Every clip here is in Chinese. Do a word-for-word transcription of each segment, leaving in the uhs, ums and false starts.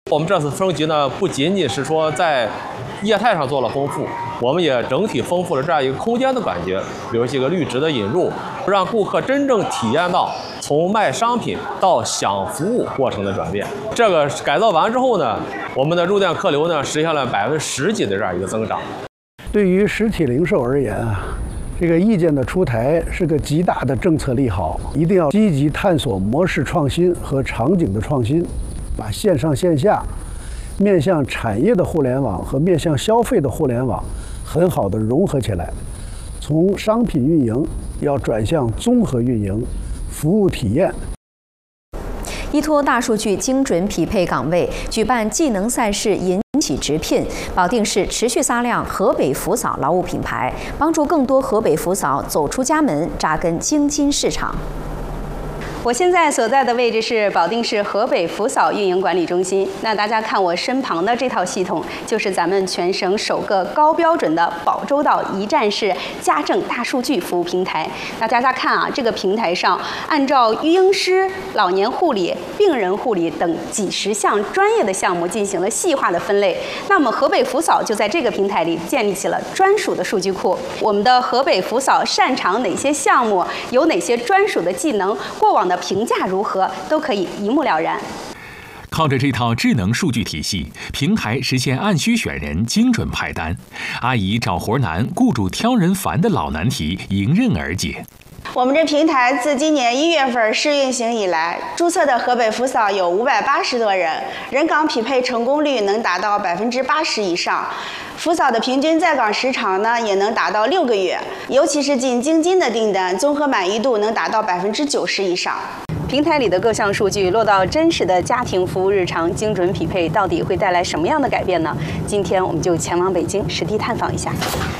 我们这次升级呢，不仅仅是说在业态上做了丰富，我们也整体丰富了这样一个空间的感觉，比如这个绿植的引入，让顾客真正体验到从卖商品到享服务过程的转变。这个改造完之后呢，我们的入店客流呢实现了百分之十几的这样一个增长。 对于实体零售而言啊，这个意见的出台是个极大的政策利好，一定要积极探索模式创新和场景的创新。把线上线下、面向产业的互联网和面向消费的互联网很好的融合起来，从商品运营要转向综合运营、服务体验。 依托大数据精准匹配岗位，举办技能赛事引起直聘，保定市持续擦亮河北福嫂劳务品牌，帮助更多河北福嫂走出家门，扎根京津市场。 我现在所在的位置是保定市河北福嫂运营管理中心。那大家看我身旁的这套系统，就是咱们全省首个高标准的保州道一站式家政大数据服务平台。那大家看啊，这个平台上按照育婴师、老年护理、病人护理等几十项专业的项目进行了细化的分类。那么河北福嫂就在这个平台里建立起了专属的数据库。我们的河北福嫂擅长哪些项目，有哪些专属的技能，过往的评价如何，都可以一目了然。 靠着这套智能数据体系，平台实现按需选人、精准派单，阿姨找活难、雇主挑人烦的老难题迎刃而解。 我们这平台自今年一月份试运行以来，注册的河北福嫂有五百八十多人，人岗匹配成功率能达到百分之八十以上。福嫂的平均在岗时长呢，也能达到六个月，尤其是进京津的订单，综合满意度能达到百分之九十以上。 平台里的各项数据落到真实的家庭服务日常，精准匹配，到底会带来什么样的改变呢？今天我们就前往北京实地探访一下。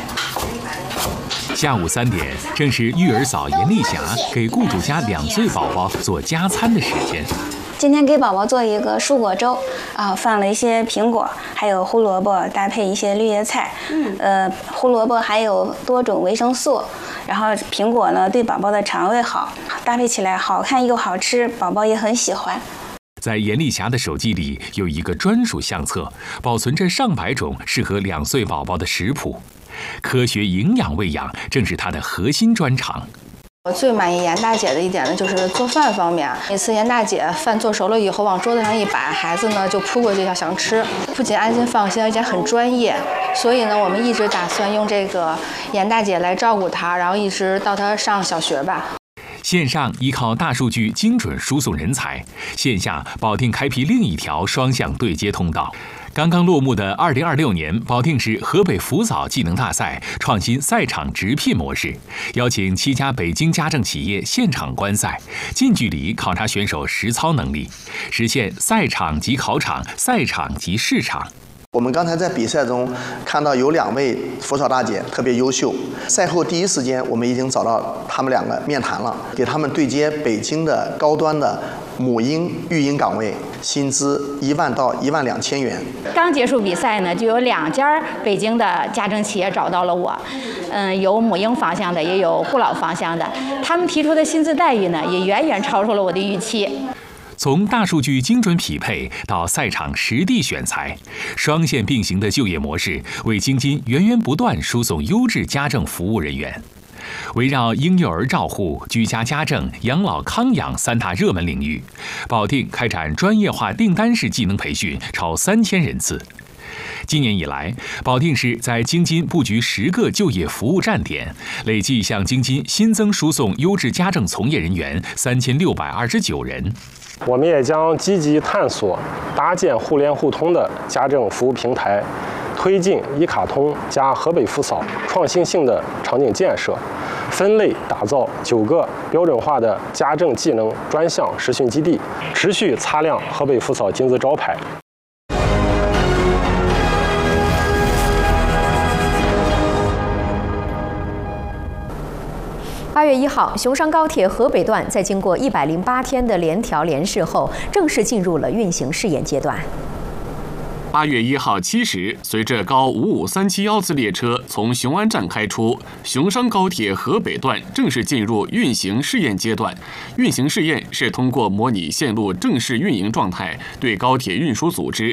下午三点，正是育儿嫂严丽霞给雇主家两岁宝宝做加餐的时间。 今天给宝宝做一个蔬果粥啊，放了一些苹果，还有胡萝卜，搭配一些绿叶菜。嗯，呃，胡萝卜还有多种维生素，然后苹果呢对宝宝的肠胃好，搭配起来好看又好吃，宝宝也很喜欢。 在严丽霞的手机里有一个专属相册，保存着上百种适合两岁宝宝的食谱。科学营养喂养正是她的核心专长。 我最满意严大姐的一点呢，就是做饭方面。每次严大姐饭做熟了以后，往桌子上一摆，孩子呢就扑过去要想吃，不仅安心放心，而且很专业。所以呢，我们一直打算用这个严大姐来照顾她，然后一直到她上小学吧。 线上依靠大数据精准输送人才，线下保定开辟另一条双向对接通道。刚刚落幕的二零二六年保定市河北福嫂技能大赛创新赛场直聘模式，邀请七家北京家政企业现场观赛，近距离考察选手实操能力，实现赛场即考场，赛场即市场。 我们刚才在比赛中看到有两位福嫂大姐特别优秀，赛后第一时间我们已经找到他们两个面谈了，给他们对接北京的高端的母婴育婴岗位，薪资一万到一万两千元。 刚结束比赛呢，就有两家北京的家政企业找到了我，嗯，有母婴方向的，也有护老方向的，他们提出的薪资待遇呢，也远远超出了我的预期。 从大数据精准匹配到赛场实地选材，双线并行的就业模式为京津源源不断输送优质家政服务人员。围绕婴幼儿照护、居家家政、养老康养三大热门领域，保定开展专业化订单式技能培训超三千人次。今年以来，保定市在京津布局十个就业服务站点，累计向京津新增输送优质家政从业人员三千六百二十九人。 我们也将积极探索搭建互联互通的家政服务平台，推进一卡通加河北福嫂创新性的场景建设，分类打造九个标准化的家政技能专项实训基地，持续擦亮河北福嫂金字招牌。 八月一号，熊山高铁河北段在经过一百零八天的联调联试后，正式进入了运行试验阶段。 八月一号七时，随着高五五三七幺次列车从雄安站开出，熊山高铁河北段正式进入运行试验阶段。运行试验是通过模拟线路正式运营状态，对高铁运输组织